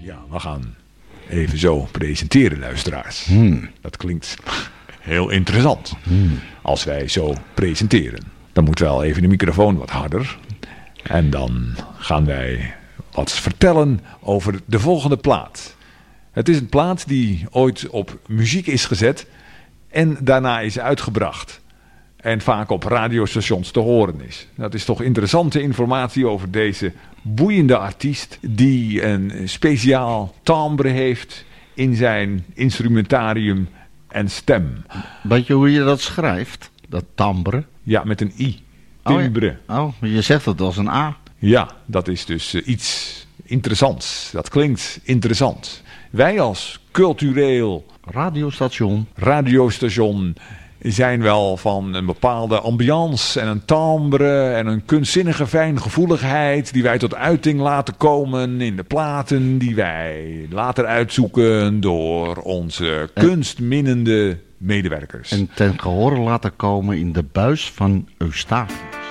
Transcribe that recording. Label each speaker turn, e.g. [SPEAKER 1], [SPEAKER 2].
[SPEAKER 1] Ja, we gaan even zo presenteren, luisteraars. Dat klinkt heel interessant als wij zo presenteren. Dan moet wel even de microfoon wat harder. En dan gaan wij wat vertellen over de volgende plaat. Het is een plaat die ooit op muziek is gezet en daarna is uitgebracht. En vaak op radiostations te horen is. Dat is toch interessante informatie over deze boeiende artiest die een speciaal timbre heeft in zijn instrumentarium en stem.
[SPEAKER 2] Weet je hoe je dat schrijft? Dat timbre?
[SPEAKER 1] Ja, met een i. Timbre.
[SPEAKER 2] Oh, je zegt het als een A.
[SPEAKER 1] Ja, dat is dus iets interessants. Dat klinkt interessant. Wij als cultureel radiostation zijn wel van een bepaalde ambiance en een timbre en een kunstzinnige fijngevoeligheid die wij tot uiting laten komen in de platen die wij later uitzoeken door onze kunstminnende medewerkers.
[SPEAKER 2] En ten gehore laten komen in de buis van Eustachius.